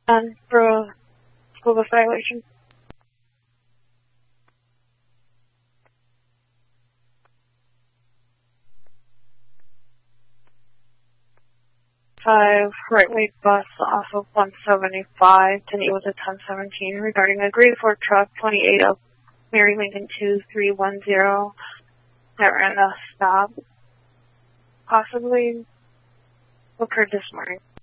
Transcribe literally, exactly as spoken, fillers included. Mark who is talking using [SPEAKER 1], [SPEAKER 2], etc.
[SPEAKER 1] And for a school bus violation. Five right wing bus off of one seventy-five, ten was a ten seventeen regarding a grade four truck, twenty-eight of Mary Lincoln two three one zero that ran a stop, possibly occurred this morning.